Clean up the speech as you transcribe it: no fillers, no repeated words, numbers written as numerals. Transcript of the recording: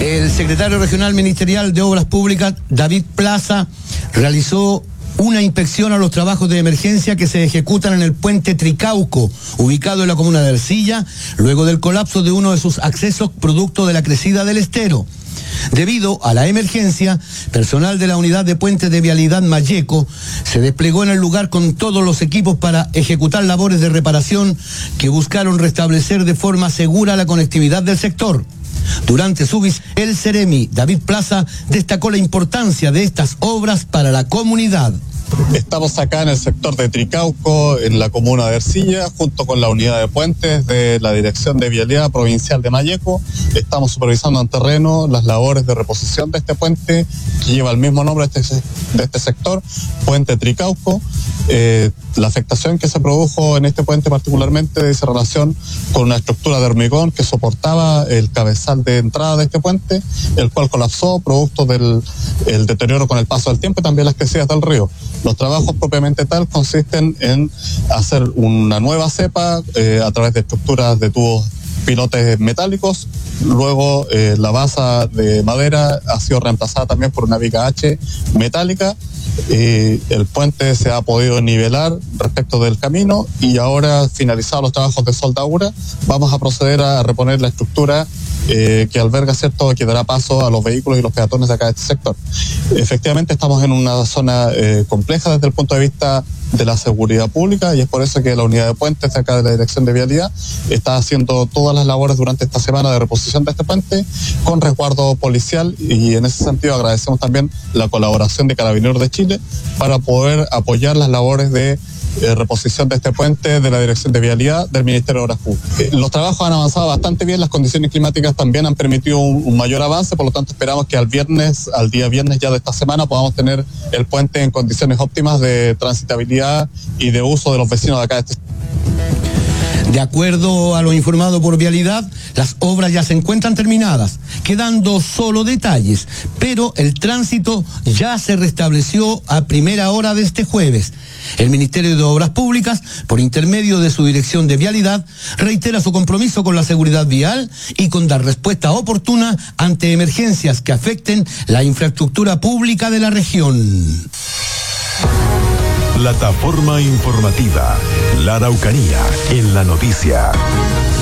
El secretario regional ministerial de Obras Públicas, David Plaza, realizó una inspección a los trabajos de emergencia que se ejecutan en el puente Tricauco, ubicado en la comuna de Ercilla, luego del colapso de uno de sus accesos producto de la crecida del estero. Debido a la emergencia, personal de la unidad de puentes de vialidad Malleco se desplegó en el lugar con todos los equipos para ejecutar labores de reparación que buscaron restablecer de forma segura la conectividad del sector. Durante su visita, el Ceremi David Plaza destacó la importancia de estas obras para la comunidad. Estamos acá en el sector de Tricauco, en la comuna de Ercilla, junto con la unidad de puentes de la Dirección de Vialidad Provincial de Malleco. Estamos supervisando en terreno las labores de reposición de este puente, que lleva el mismo nombre de este sector, Puente Tricauco. La afectación que se produjo en este puente particularmente dice relación con una estructura de hormigón que soportaba el cabezal de entrada de este puente, el cual colapsó producto del deterioro con el paso del tiempo y también las crecidas del río. Los trabajos propiamente tal consisten en hacer una nueva cepa a través de estructuras de tubos pilotes metálicos. Luego la base de madera ha sido reemplazada también por una viga H metálica. El puente se ha podido nivelar respecto del camino y ahora, finalizados los trabajos de soldadura, vamos a proceder a reponer la estructura que alberga, ¿cierto?, que dará paso a los vehículos y los peatones de acá de este sector. Efectivamente estamos en una zona compleja desde el punto de vista de la seguridad pública y es por eso que la unidad de puentes de acá de la Dirección de Vialidad está haciendo todas las labores durante esta semana de reposición de este puente con resguardo policial, y en ese sentido agradecemos también la colaboración de Carabineros de Chile para poder apoyar las labores de reposición de este puente de la Dirección de Vialidad del Ministerio de Obras Públicas. Los trabajos han avanzado bastante bien, las condiciones climáticas también han permitido un mayor avance, por lo tanto esperamos que al día viernes ya de esta semana podamos tener el puente en condiciones óptimas de transitabilidad y de uso de los vecinos de acá de este. De acuerdo a lo informado por Vialidad, las obras ya se encuentran terminadas, quedando solo detalles, pero el tránsito ya se restableció a primera hora de este jueves. El Ministerio de Obras Públicas, por intermedio de su Dirección de Vialidad, reitera su compromiso con la seguridad vial y con dar respuesta oportuna ante emergencias que afecten la infraestructura pública de la región. Plataforma informativa, La Araucanía en la noticia.